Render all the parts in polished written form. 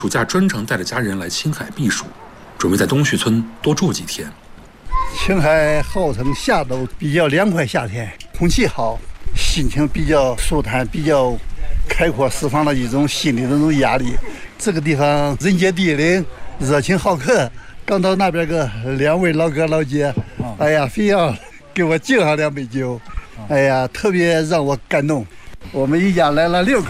暑假专程带着家人来青海避暑，准备在东旭村多住几天。 青海号称夏都，比较凉快，夏天空气好，心情比较舒坦，比较开阔，释放了一种心理的那种压力。这个地方人杰地灵，热情好客。刚到那边个2位老哥老姐，哎呀，非要给我敬上2杯酒，哎呀，特别让我感动。我们一家来了6口。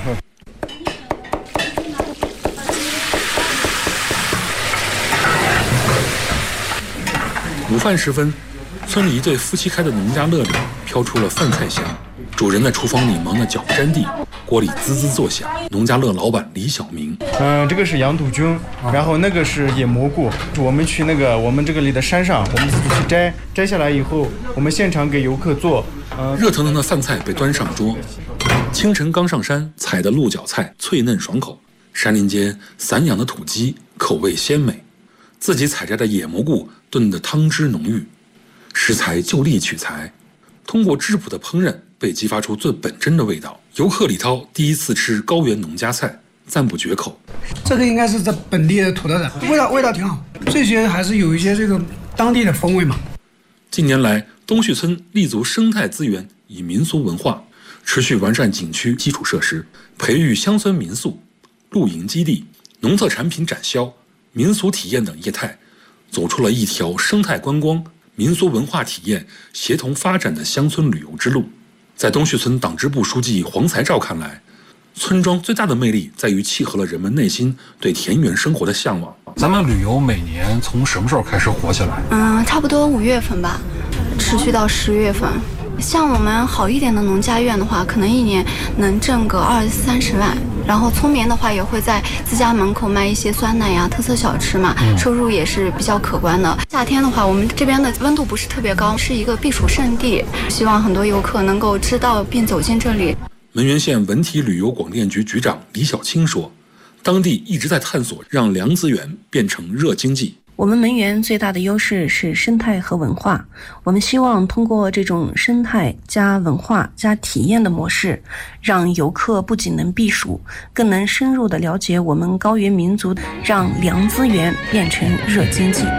午饭时分，村里一对夫妻开的农家乐里飘出了饭菜香，主人在厨房里忙得脚不沾地，锅里滋滋作响。农家乐老板李小明， 这个是羊肚菌，然后那个是野蘑菇。我们去我们这个里的山上，我们自己去摘下来以后，我们现场给游客做。 热腾腾的饭菜被端上桌，清晨刚上山采的鹿角菜脆嫩爽口，山林间散养的土鸡口味鲜美，自己采摘的野蘑菇炖得汤汁浓郁，食材就地取材，通过质朴的烹饪被激发出最本真的味道。游客李涛第一次吃高原农家菜，赞不绝口。 这个应该是在本地的土特产，味道挺好，这些还是有一些这个当地的风味嘛。 近年来，东旭村立足生态资源与民俗文化，持续完善景区基础设施，培育乡村民宿、露营基地、农特产品展销、民俗体验等业态，走出了一条生态观光、民俗文化体验协同发展的乡村旅游之路。在东旭村党支部书记黄才照看来，村庄最大的魅力在于契合了人们内心对田园生活的向往。 咱们旅游每年从什么时候开始火起来？ 差不多5月份吧，持续到10月份。像我们好一点的农家院的话，可能1年能挣个20-30万。然后村民的话也会在自家门口卖一些酸奶呀、特色小吃嘛，收入也是比较可观的。夏天的话，我们这边的温度不是特别高，是一个避暑胜地，希望很多游客能够知道并走进这里。 汶源县文体旅游广电局局长李小青说，当地一直在探索让凉资源变成热经济。 我们汶源最大的优势是生态和文化，我们希望通过这种生态加文化加体验的模式，让游客不仅能避暑，更能深入地了解我们高原民族，让凉资源变成热经济。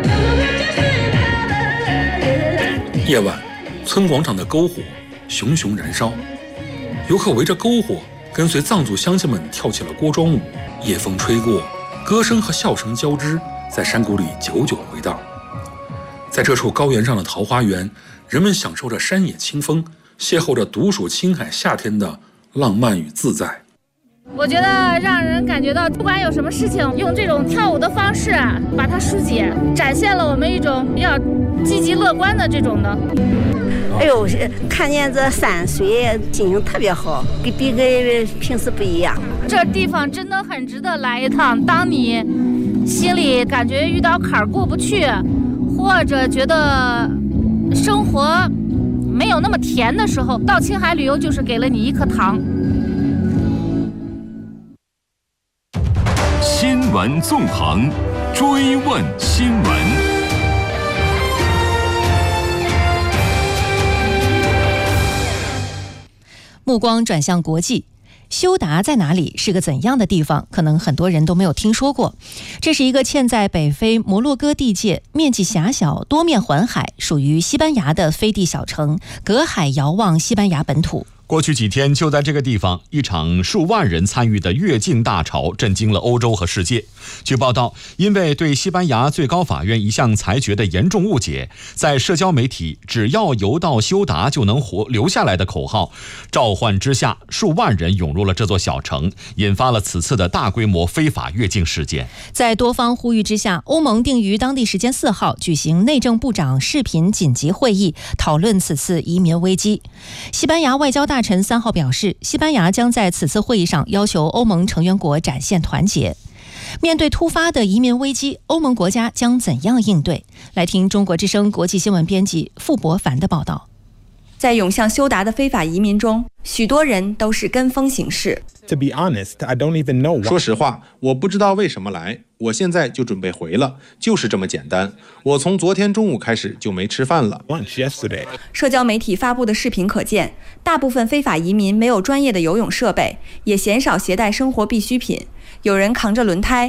夜晚，村广场的篝火熊熊燃烧，游客围着篝火，跟随藏族乡亲们跳起了锅庄舞。夜风吹过，歌声和笑声交织，在山谷里久久回荡。在这处高原上的桃花源，人们享受着山野清风，邂逅着独属青海夏天的浪漫与自在。 我觉得让人感觉到，不管有什么事情，用这种跳舞的方式把它疏解，展现了我们一种比较积极乐观的这种的。 哎呦，看见这山水，心情特别好，比跟平时不一样。 这地方真的很值得来一趟。当你心里感觉遇到坎儿过不去，或者觉得生活没有那么甜的时候，到青海旅游就是给了你一颗糖。 新闻纵横，追问新闻。 目光转向国际，休达在哪里？是个怎样的地方？可能很多人都没有听说过。这是一个嵌在北非摩洛哥地界，面积狭小，多面环海，属于西班牙的飞地小城，隔海遥望西班牙本土。 过去几天，就在这个地方，一场数万人参与的越境大潮震惊了欧洲和世界。据报道，因为对西班牙最高法院一项裁决的严重误解，在社交媒体“只要游到休达就能留下来”的口号召唤之下，数万人涌入了这座小城，引发了此次的大规模非法越境事件。 在多方呼吁之下，欧盟定于当地时间4号举行内政部长视频紧急会议，讨论此次移民危机。西班牙外交大臣3号表示，西班牙将在此次会议上要求欧盟成员国展现团结。面对突发的移民危机，欧盟国家将怎样应对？来听中国之声国际新闻编辑傅博凡的报道。 在涌向休达的非法移民中，许多人都是跟风行事。 说实话，我不知道为什么来，我现在就准备回了，就是这么简单。我从昨天中午开始就没吃饭了。 社交媒体发布的视频可见，大部分非法移民没有专业的游泳设备，也鲜少携带生活必需品。有人扛着轮胎